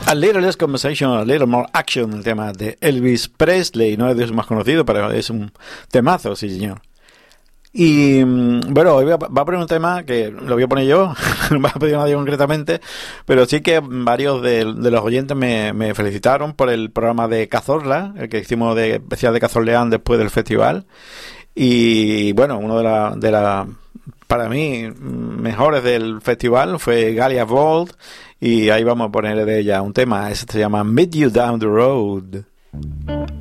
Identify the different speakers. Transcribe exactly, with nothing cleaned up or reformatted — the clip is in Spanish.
Speaker 1: A Little Less Conversation, A Little More Action, el tema de Elvis Presley. No es de los más conocidos, pero es un temazo, sí señor. Y bueno, hoy voy a, va a poner un tema que lo voy a poner yo, no me ha pedido nadie concretamente, pero sí que varios de, de los oyentes me, me felicitaron por el programa de Cazorla, el que hicimos de especial de Cazorleán después del festival. Y bueno, uno de las de la, para mí mejores del festival fue Galia Vault, y ahí vamos a poner de ella un tema, ese se llama Meet You Down the Road.